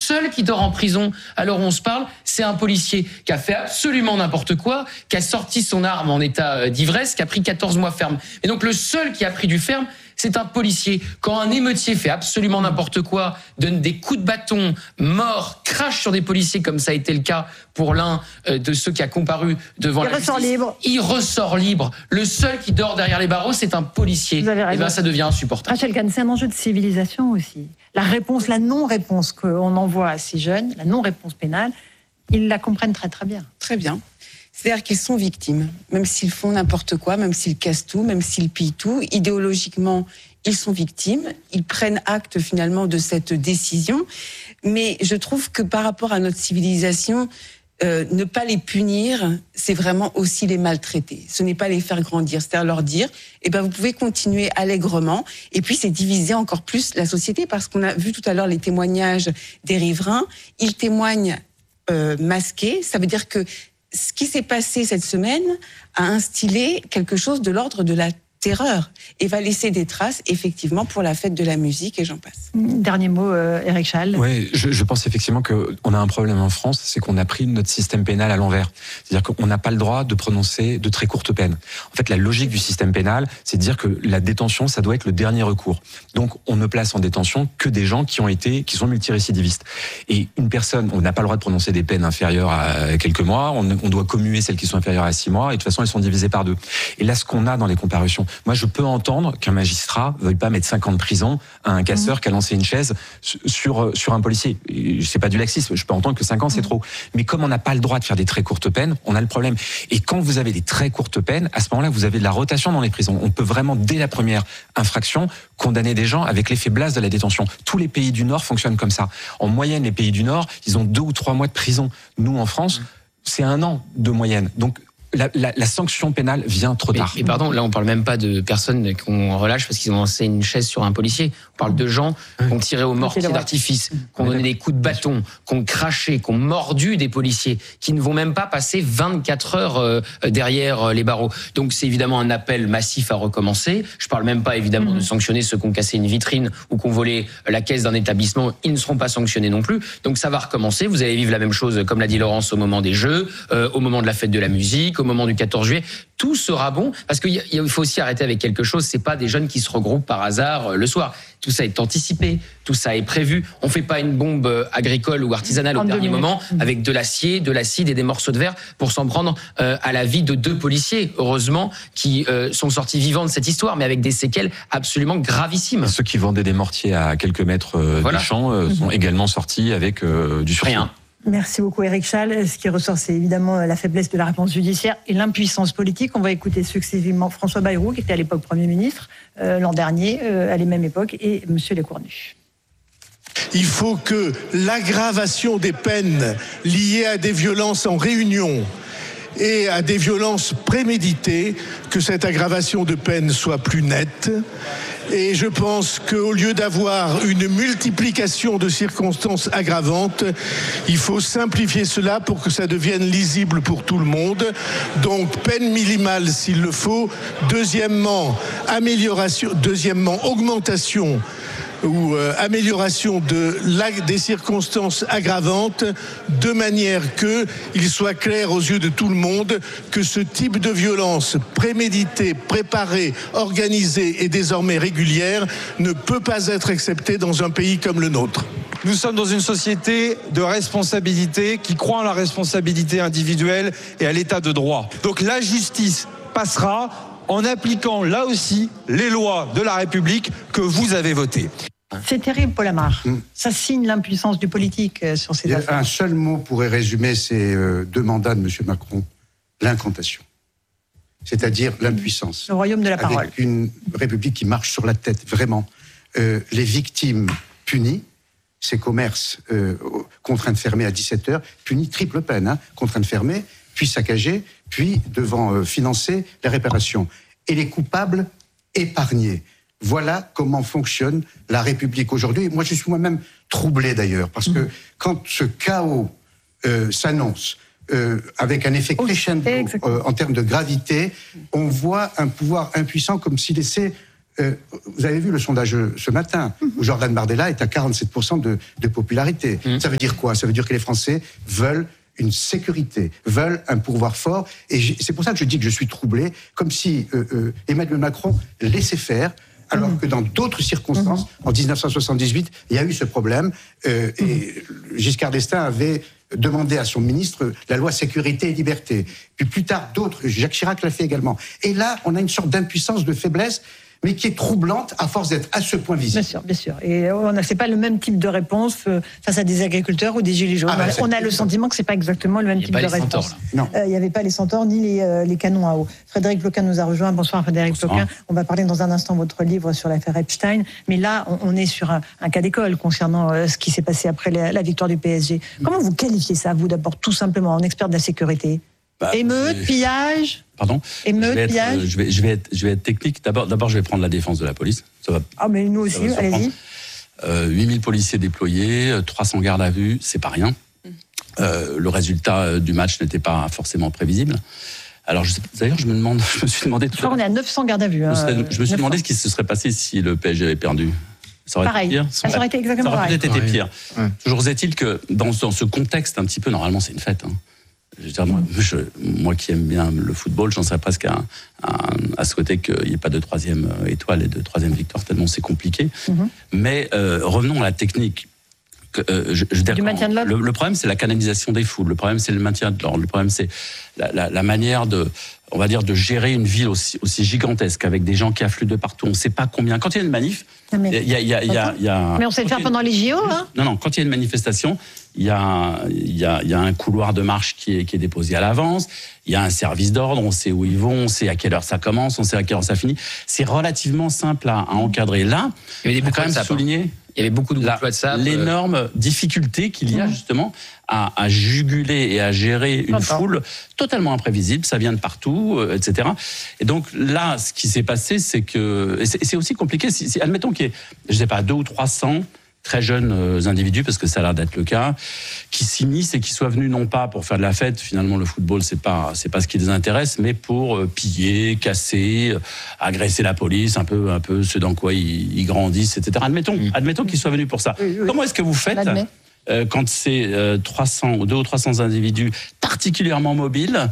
seul qui dort en prison, alors on se parle, c'est un policier qui a fait absolument n'importe quoi, qui a sorti son arme en état d'ivresse, qui a pris 14 mois ferme. Et donc le seul qui a pris du ferme, c'est un policier. Quand un émeutier fait absolument n'importe quoi, donne des coups de bâton, mord, crache sur des policiers, comme ça a été le cas pour l'un de ceux qui a comparu devant la justice, il ressort libre. Le seul qui dort derrière les barreaux, c'est un policier. Et bien ça devient insupportable. Rachel Kahn, c'est un enjeu de civilisation aussi. La réponse, la non-réponse qu'on envoie à ces jeunes, la non-réponse pénale, ils la comprennent très très bien. Très bien. C'est-à-dire qu'ils sont victimes, même s'ils font n'importe quoi, même s'ils cassent tout, même s'ils pillent tout. Idéologiquement, ils sont victimes. Ils prennent acte finalement de cette décision. Mais je trouve que par rapport à notre civilisation, ne pas les punir, c'est vraiment aussi les maltraiter. Ce n'est pas les faire grandir, c'est-à-dire leur dire, vous pouvez continuer allègrement. Et puis c'est diviser encore plus la société, parce qu'on a vu tout à l'heure les témoignages des riverains. Ils témoignent masqués. Ça veut dire que ce qui s'est passé cette semaine a instillé quelque chose de l'ordre de la terreur et va laisser des traces effectivement pour la fête de la musique et j'en passe. Dernier mot, Éric Schall. Oui, je pense effectivement qu'on a un problème en France, c'est qu'on a pris notre système pénal à l'envers. C'est-à-dire qu'on n'a pas le droit de prononcer de très courtes peines. En fait, la logique du système pénal, c'est de dire que la détention, ça doit être le dernier recours. Donc, on ne place en détention que des gens qui sont multirécidivistes. Et une personne, on n'a pas le droit de prononcer des peines inférieures à quelques mois, on doit commuer celles qui sont inférieures à 6 mois, et de toute façon, elles sont divisées par 2. Et là, ce qu'on a dans les comparutions, moi, je peux entendre qu'un magistrat veuille pas mettre 5 ans de prison à un casseur qui a lancé une chaise sur un policier. C'est pas du laxisme. Je peux entendre que 5 ans, c'est trop. Mais comme on n'a pas le droit de faire des très courtes peines, on a le problème. Et quand vous avez des très courtes peines, à ce moment-là, vous avez de la rotation dans les prisons. On peut vraiment, dès la première infraction, condamner des gens avec l'effet blast de la détention. Tous les pays du Nord fonctionnent comme ça. En moyenne, les pays du Nord, ils ont 2 ou 3 mois de prison. Nous, en France, c'est 1 an de moyenne. Donc, la sanction pénale vient trop tard. Mais pardon, là on parle même pas de personnes qu'on relâche parce qu'ils ont lancé une chaise sur un policier. On parle de gens qui ont tiré au mortier d'artifice, qui ont donné des coups de bâton, qui ont craché, qui ont mordu des policiers, qui ne vont même pas passer 24 heures derrière les barreaux. Donc c'est évidemment un appel massif à recommencer. Je parle même pas évidemment de sanctionner ceux qui ont cassé une vitrine ou qui ont volé la caisse d'un établissement. Ils ne seront pas sanctionnés non plus. Donc ça va recommencer. Vous allez vivre la même chose, comme l'a dit Laurence, au moment des Jeux, au moment de la fête de la musique, au moment du 14 juillet, tout sera bon, parce qu'il faut aussi arrêter avec quelque chose, c'est pas des jeunes qui se regroupent par hasard le soir. Tout ça est anticipé, tout ça est prévu. On fait pas une bombe agricole ou artisanale au dernier moment avec de l'acier, de l'acide et des morceaux de verre pour s'en prendre à la vie de 2 policiers, heureusement, qui sont sortis vivants de cette histoire, mais avec des séquelles absolument gravissimes. Ceux qui vendaient des mortiers à quelques mètres des champs sont également sortis avec du sursis. Rien. Merci beaucoup Éric Schall. Ce qui ressort, c'est évidemment la faiblesse de la réponse judiciaire et l'impuissance politique. On va écouter successivement François Bayrou, qui était à l'époque Premier ministre, l'an dernier, à la même époque, et M. Lecornu. Il faut que l'aggravation des peines liées à des violences en réunion et à des violences préméditées, que cette aggravation de peine soit plus nette. Et je pense qu'au lieu d'avoir une multiplication de circonstances aggravantes, il faut simplifier cela pour que ça devienne lisible pour tout le monde. Donc, peine minimale s'il le faut. Deuxièmement, augmentation ou amélioration des circonstances aggravantes, de manière qu'il soit clair aux yeux de tout le monde que ce type de violence préméditée, préparée, organisée et désormais régulière ne peut pas être acceptée dans un pays comme le nôtre. Nous sommes dans une société de responsabilité qui croit en la responsabilité individuelle et à l'état de droit. Donc la justice passera en appliquant là aussi les lois de la République que vous avez votées. C'est terrible, Paul Amar. Ça signe l'impuissance du politique sur ces affaires. Un seul mot pourrait résumer ces 2 mandats de M. Macron. L'incantation. C'est-à-dire l'impuissance. Le royaume de la parole. Avec une République qui marche sur la tête, vraiment. Les victimes punies, ces commerces contraints de fermer à 17h, punis, triple peine, contraints de fermer, puis saccagés, puis devant financer la réparation. Et les coupables épargnés. Voilà comment fonctionne la République aujourd'hui. Et moi, je suis moi-même troublé d'ailleurs, parce que quand ce chaos s'annonce, avec un effet crescendo en termes de gravité, on voit un pouvoir impuissant comme s'il laissait Vous avez vu le sondage ce matin, où Jordan Bardella est à 47% de popularité. Ça veut dire quoi? Ça veut dire que les Français veulent une sécurité, veulent un pouvoir fort. Et c'est pour ça que je dis que je suis troublé, comme si Emmanuel Macron laissait faire, alors que dans d'autres circonstances, en 1978, il y a eu ce problème. Et Giscard d'Estaing avait demandé à son ministre la loi sécurité et liberté. Puis plus tard, d'autres, Jacques Chirac l'a fait également. Et là, on a une sorte d'impuissance, de faiblesse, mais qui est troublante à force d'être à ce point visible. Bien sûr, bien sûr. Et c'est pas le même type de réponse face à des agriculteurs ou des gilets jaunes. On a le sentiment que c'est pas exactement le même type de réponse. Non. Il n'y avait pas les centaures ni les canons à eau. Frédéric Ploquin nous a rejoint. Bonsoir Frédéric Ploquin. On va parler dans un instant de votre livre sur l'affaire Epstein. Mais là, on est sur un cas d'école concernant ce qui s'est passé après la victoire du PSG. Comment vous qualifiez ça, vous, d'abord, tout simplement, en expert de la sécurité? Émeute, pillage. Pardon. Émeute, pillage. Je vais être technique. D'abord, je vais prendre la défense de la police. Ça va. Ah, mais nous aussi, allez-y. 8000 policiers déployés, 300 gardes à vue, c'est pas rien. Le résultat du match n'était pas forcément prévisible. Alors, d'ailleurs, je me suis demandé. Je crois qu'on est à 900 gardes à vue. Je me suis demandé ce qui se serait passé si le PSG avait perdu. Ça aurait pareil. été pire. Ça aurait été exactement pareil. Ça aurait peut-être été pire. Toujours est-il que dans ce contexte, un petit peu, normalement, c'est une fête. Je veux dire, moi qui aime bien le football, j'en serais presque à souhaiter qu'il n'y ait pas de troisième étoile et de troisième victoire, tellement c'est compliqué. Mais revenons à la technique. Du maintien de l'ordre. Le problème, c'est la canalisation des foules. Le problème, c'est le maintien de l'ordre. Le problème, c'est la manière on va dire, de gérer une ville aussi gigantesque avec des gens qui affluent de partout. On ne sait pas combien. Quand il y a une manif, mais on sait le faire pendant les JO, hein. Non, quand il y a une manifestation, il y a un couloir de marche qui est déposé à l'avance. Il y a un service d'ordre. On sait où ils vont. On sait à quelle heure ça commence. On sait à quelle heure ça finit. C'est relativement simple à encadrer. Là, il faut quand même souligner. Il y avait beaucoup de groupes WhatsApp. L'énorme difficulté qu'il y a justement à juguler et à gérer une foule totalement imprévisible. Ça vient de partout, etc. Et donc là, ce qui s'est passé, c'est que... Et c'est aussi compliqué. Admettons qu'il y ait, je ne sais pas, 200 ou 300 très jeunes individus, parce que ça a l'air d'être le cas, qui s'immiscent et qui soient venus non pas pour faire de la fête, finalement le football c'est pas ce qui les intéresse, mais pour piller, casser, agresser la police, un peu ce dans quoi ils grandissent, etc. Admettons qu'ils soient venus pour ça. Comment est-ce que vous faites quand c'est 200 ou 300 individus particulièrement mobiles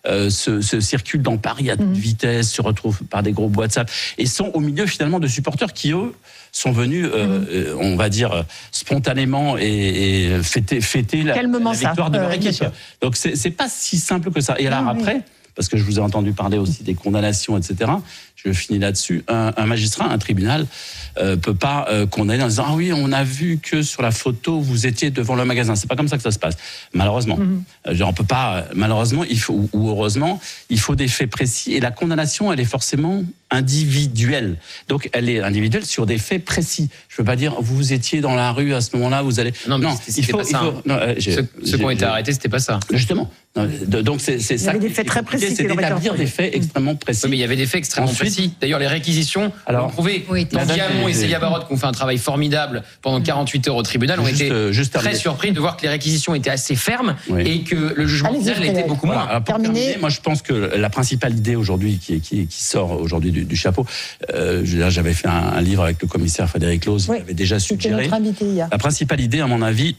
se circulent dans Paris à toute vitesse, se retrouvent par des groupes WhatsApp et sont au milieu finalement de supporters qui, eux, sont venus, on va dire, spontanément et fêter la victoire de leur équipe. Donc c'est pas si simple que ça. Et alors après, parce que je vous ai entendu parler aussi des condamnations, etc., je finis là-dessus, un magistrat, un tribunal, peut pas condamner en disant « Ah oui, on a vu que sur la photo, vous étiez devant le magasin ». C'est pas comme ça que ça se passe, malheureusement. On peut pas, malheureusement, ou heureusement, il faut des faits précis. Et la condamnation, elle est forcément individuelle. Donc, elle est individuelle sur des faits précis. Je peux pas dire « Vous étiez dans la rue à ce moment-là, vous allez… » Non, c'était pas ça. Ceux qui ont été arrêtés, c'était pas ça. Justement. Donc, c'est ça. Il y avait des faits très précis. C'est d'établir des faits extrêmement précis. Oui, mais il y avait des faits extrêmement précis. D'ailleurs, les réquisitions l'ont prouvé. Diamant et Célia Barotte, qui ont fait un travail formidable pendant 48 heures au tribunal, ont été très surpris de voir que les réquisitions étaient assez fermes et que le jugement final était beaucoup moins. Alors, pour terminer, moi, je pense que la principale idée aujourd'hui qui sort aujourd'hui du chapeau, j'avais fait un livre avec le commissaire Frédéric Lose, qui avait déjà suggéré. La principale idée, à mon avis,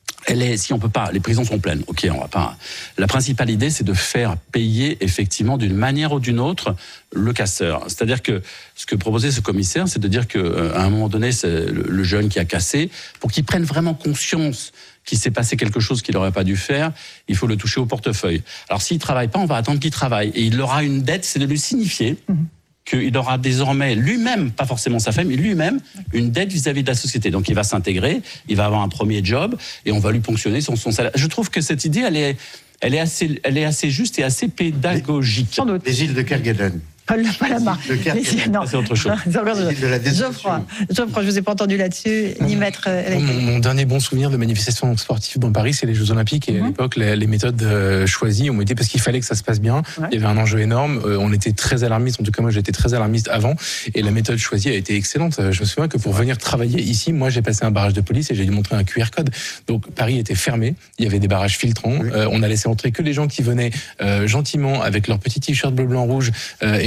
si on peut pas, les prisons sont pleines. Ok, on va pas. La principale idée, c'est de faire payer effectivement d'une manière ou d'une autre le casseur. C'est-à-dire que ce que proposait ce commissaire, c'est de dire que à un moment donné, c'est le jeune qui a cassé, pour qu'il prenne vraiment conscience qu'il s'est passé quelque chose qu'il n'aurait pas dû faire, il faut le toucher au portefeuille. Alors s'il travaille pas, on va attendre qu'il travaille, et il aura une dette, c'est de lui signifier qu'il aura désormais lui-même, pas forcément sa famille, lui-même, une dette vis-à-vis de la société. Donc il va s'intégrer, il va avoir un premier job, et on va lui ponctionner son salaire. Je trouve que cette idée, elle est assez juste et assez pédagogique. Les îles de Kerguelen. Pas la marque. C'est autre chose. Geoffroy, je vous ai pas entendu là-dessus, ni maître. Mon dernier bon souvenir de manifestation sportive dans Paris, c'est les Jeux Olympiques. Et à l'époque, les méthodes choisies ont été parce qu'il fallait que ça se passe bien. Il y avait un enjeu énorme. On était très alarmistes. En tout cas, moi, j'étais très alarmiste avant. Et la méthode choisie a été excellente. Je me souviens que pour venir travailler ici, moi, j'ai passé un barrage de police et j'ai dû montrer un QR code. Donc, Paris était fermé. Il y avait des barrages filtrants. On a laissé entrer que les gens qui venaient gentiment avec leur petit t-shirt bleu, blanc, rouge et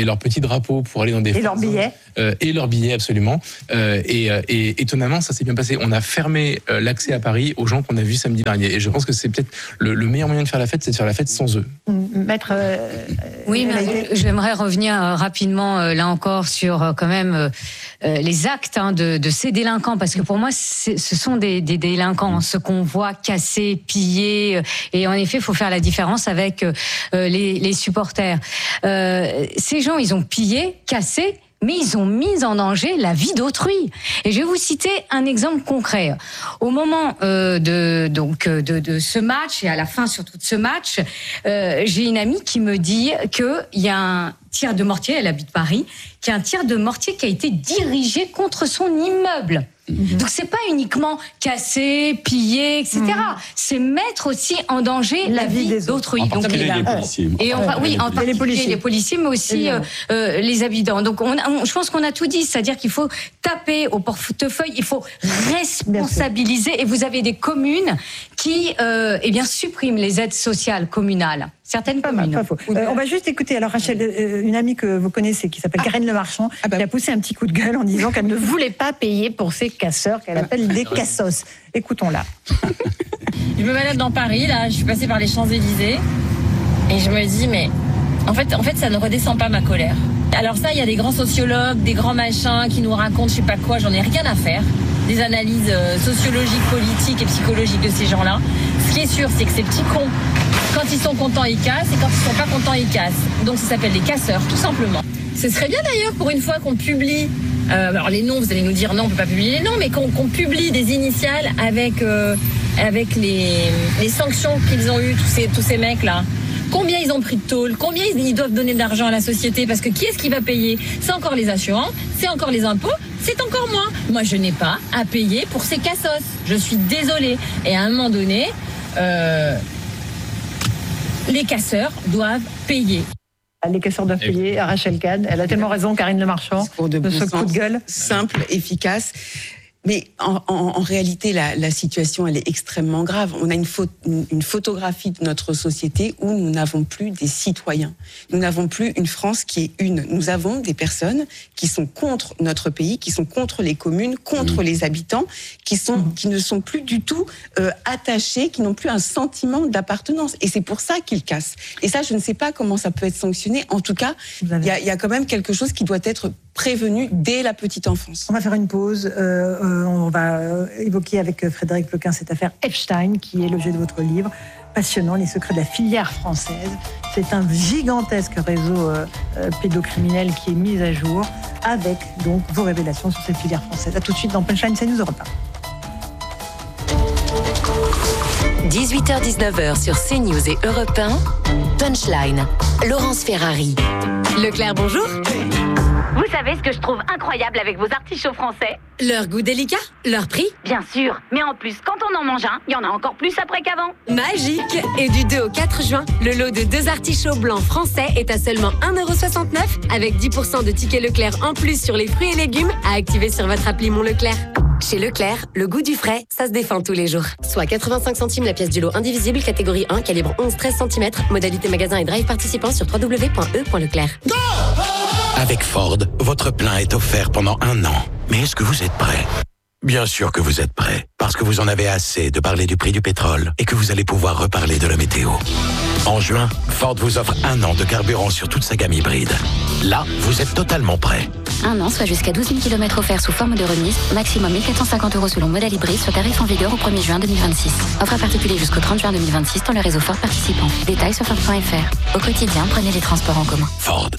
leur petit drapeau pour aller dans des... Et leurs billets. Et leurs billets, absolument. Et étonnamment, ça s'est bien passé. On a fermé l'accès à Paris aux gens qu'on a vus samedi dernier. Et je pense que c'est peut-être le meilleur moyen de faire la fête, c'est de faire la fête sans eux. Maître... Oui, mais j'aimerais revenir rapidement, là encore, sur quand même les actes de ces délinquants. Parce que pour moi, ce sont des délinquants. Ce qu'on voit casser, piller. Et en effet, il faut faire la différence avec les supporters. Ces gens, ils ont pillé, cassé, mais ils ont mis en danger la vie d'autrui. Et je vais vous citer un exemple concret. Au moment de ce match, et à la fin surtout de ce match, j'ai une amie qui me dit qu'il y a un tir de mortier, elle habite Paris, qu'il y a un tir de mortier qui a été dirigé contre son immeuble. Donc c'est pas uniquement casser, piller, etc. C'est mettre aussi en danger la vie d'autrui. En particulier les policiers. Et en particulier les policiers, mais aussi les habitants. Donc je pense qu'on a tout dit, c'est-à-dire qu'il faut taper au portefeuille, il faut responsabiliser. Et vous avez des communes qui suppriment les aides sociales communales. Certaines communes. Pas faux. On va juste écouter, alors Rachel, une amie que vous connaissez qui s'appelle Karine Le Marchand, qui a poussé un petit coup de gueule en disant qu'elle ne voulait pas payer pour ses casseurs, qu'elle appelle des cassos. Écoutons-la. Je me balade dans Paris, là, je suis passée par les Champs-Élysées, et je me dis, mais en fait, ça ne redescend pas ma colère. Alors ça, il y a des grands sociologues, des grands machins qui nous racontent je sais pas quoi, j'en ai rien à faire. Des analyses sociologiques, politiques et psychologiques de ces gens-là. Ce qui est sûr, c'est que ces petits cons, quand ils sont contents, ils cassent, et quand ils sont pas contents, ils cassent. Donc ça s'appelle des casseurs, tout simplement. Ce serait bien d'ailleurs pour une fois qu'on publie, alors les noms, vous allez nous dire non, on peut pas publier les noms, mais qu'on publie des initiales avec les sanctions qu'ils ont eues, tous ces mecs-là. Combien ils ont pris de tôle, combien ils doivent donner d'argent à la société, parce que qui est-ce qui va payer? C'est encore les assurances, c'est encore les impôts, c'est encore moi. Moi, je n'ai pas à payer pour ces cassos. Je suis désolée. Et à un moment donné, les casseurs doivent payer. Les casseurs doivent payer, Rachel Kahn. Elle a tellement raison, Karine Le Marchand, de ce coup de gueule. Simple, efficace. Mais en réalité, la situation, elle est extrêmement grave. On a une photographie de notre société où nous n'avons plus des citoyens. Nous n'avons plus une France qui est une. Nous avons des personnes qui sont contre notre pays, qui sont contre les communes, contre les habitants, qui ne sont plus du tout attachés, qui n'ont plus un sentiment d'appartenance. Et c'est pour ça qu'ils cassent. Et ça, je ne sais pas comment ça peut être sanctionné. En tout cas, il y a quand même quelque chose qui doit être prévenu dès la petite enfance. On va faire une pause. On va évoquer avec Frédéric Ploquin cette affaire Epstein, qui est l'objet de votre livre. Passionnant, les secrets de la filière française. C'est un gigantesque réseau pédocriminel qui est mis à jour, avec donc vos révélations sur cette filière française. A tout de suite dans Punchline, c'est News Europe 1. 18h-19h sur CNews et Europe 1. Punchline, Laurence Ferrari. Leclerc, bonjour. Vous savez ce que je trouve incroyable avec vos artichauts français? Leur goût délicat, leur prix. Bien sûr, mais en plus, quand on en mange un, il y en a encore plus après qu'avant. Magique. Et du 2 au 4 juin, le lot de 2 artichauts blancs français est à seulement 1,69€ avec 10% de tickets Leclerc en plus sur les fruits et légumes à activer sur votre appli Mon Leclerc. Chez Leclerc, le goût du frais, ça se défend tous les jours. Soit 85 centimes la pièce du lot indivisible, catégorie 1, calibre 11-13 cm, modalité magasin et drive participant sur www.e.leclerc. Avec Ford, votre plein est offert pendant 1 an. Mais est-ce que vous êtes prêt? Bien sûr que vous êtes prêt, parce que vous en avez assez de parler du prix du pétrole et que vous allez pouvoir reparler de la météo. En juin, Ford vous offre 1 an de carburant sur toute sa gamme hybride. Là, vous êtes totalement prêt. 1 an, soit jusqu'à 12 000 km offerts sous forme de remise, maximum 1 450€ selon modèle hybride, sur tarif en vigueur au 1er juin 2026. Offre à particulier jusqu'au 30 juin 2026 dans le réseau Ford participant. Détails sur Ford.fr. Au quotidien, prenez les transports en commun. Ford.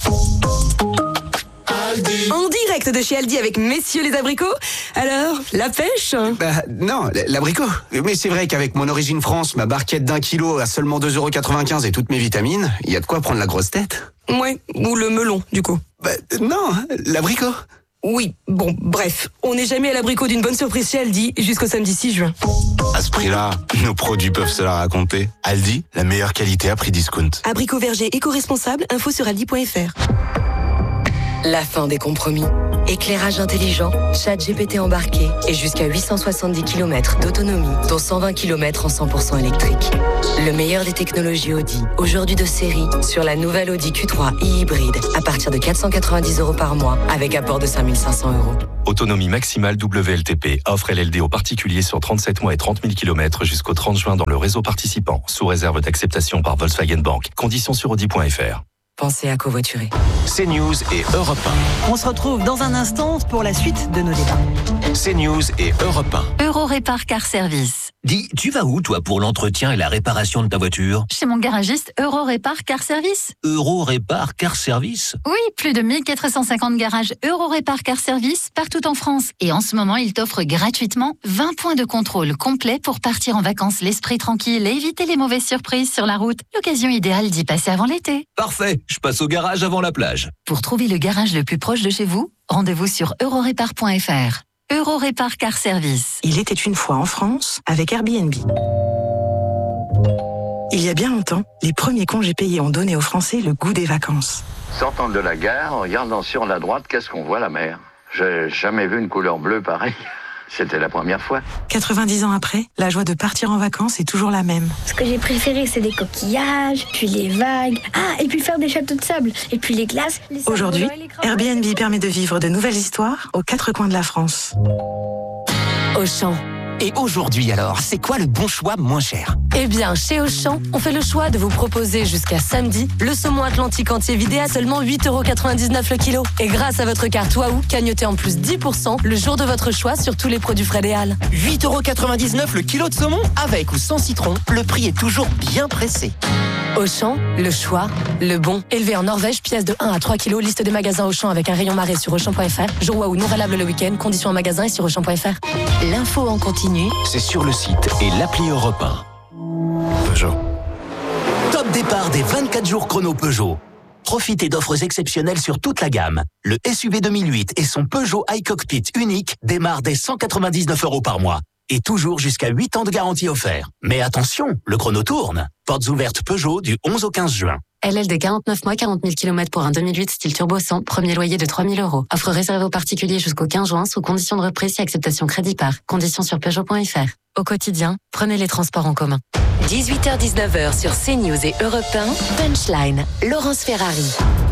En direct de chez Aldi avec messieurs les abricots. Alors, la pêche? Non, l'abricot. Mais c'est vrai qu'avec mon origine France, ma barquette d'1 kilo à seulement 2,95€ et toutes mes vitamines, il y a de quoi prendre la grosse tête. Ouais, ou le melon, du coup. Non, l'abricot. Oui, bon, bref. On n'est jamais à l'abricot d'une bonne surprise chez Aldi jusqu'au samedi 6 juin. À ce prix-là, nos produits peuvent se la raconter. Aldi, la meilleure qualité à prix discount. Abricot verger éco-responsable, info sur aldi.fr. La fin des compromis. Éclairage intelligent, chat GPT embarqué et jusqu'à 870 km d'autonomie, dont 120 km en 100% électrique. Le meilleur des technologies Audi, aujourd'hui de série, sur la nouvelle Audi Q3 e-hybride, à partir de 490 € par mois, avec apport de 5 500 €. Autonomie maximale WLTP, offre LLD aux particuliers sur 37 mois et 30 000 km jusqu'au 30 juin dans le réseau participant, sous réserve d'acceptation par Volkswagen Bank. Conditions sur Audi.fr. Pensez à covoiturer. CNews et Europe 1. On se retrouve dans un instant pour la suite de nos débats. CNews et Europe 1. Eurorépar Car Service. Dis, tu vas où, toi, pour l'entretien et la réparation de ta voiture? Chez mon garagiste Eurorépar Car Service. Eurorépar Car Service? Oui, plus de 1450 garages Eurorépar Car Service partout en France. Et en ce moment, il t'offre gratuitement 20 points de contrôle complets pour partir en vacances l'esprit tranquille et éviter les mauvaises surprises sur la route. L'occasion idéale d'y passer avant l'été. Parfait, je passe au garage avant la plage. Pour trouver le garage le plus proche de chez vous, rendez-vous sur eurorépar.fr. Eurorépar Car Service. Il était une fois en France avec Airbnb. Il y a bien longtemps, les premiers congés payés ont donné aux Français le goût des vacances. Sortant de la gare, en regardant sur la droite, qu'est-ce qu'on voit? La mer. J'ai jamais vu une couleur bleue pareille. C'était la première fois. 90 ans après, la joie de partir en vacances est toujours la même. Ce que j'ai préféré, c'est les coquillages, puis les vagues. Ah, et puis faire des châteaux de sable. Et puis les glaces. Aujourd'hui, Airbnb permet de vivre de nouvelles histoires aux quatre coins de la France. Auchan. Et aujourd'hui alors, c'est quoi le bon choix moins cher? Eh bien, chez Auchan, on fait le choix de vous proposer jusqu'à samedi le saumon atlantique entier vidé à seulement 8,99 € le kilo. Et grâce à votre carte Waouh, cagnotez en plus 10% le jour de votre choix sur tous les produits Fred et Al. 8,99 € le kilo de saumon? Avec ou sans citron, le prix est toujours bien pressé. Auchan, le choix, le bon. Élevé en Norvège, pièce de 1 à 3 kilos, liste des magasins Auchan avec un rayon marée sur Auchan.fr. Jour Waouh non valable le week-end, conditions en magasin et sur Auchan.fr. L'info en continu, c'est sur le site et l'appli Europe 1. Peugeot. Top départ des 24 jours chrono Peugeot. Profitez d'offres exceptionnelles sur toute la gamme. Le SUV 2008 et son Peugeot iCockpit unique démarrent dès 199 € par mois. Et toujours jusqu'à 8 ans de garantie offert. Mais attention, le chrono tourne. Portes ouvertes Peugeot du 11 au 15 juin. LLD 49 mois, 40 000 km pour un 2008 style turbo 100, premier loyer de 3 000 €. Offre réservée aux particuliers jusqu'au 15 juin sous conditions de reprise et acceptation crédit par. Conditions sur Peugeot.fr. Au quotidien, prenez les transports en commun. 18h-19h sur CNews et Europe 1, Punchline, Laurence Ferrari.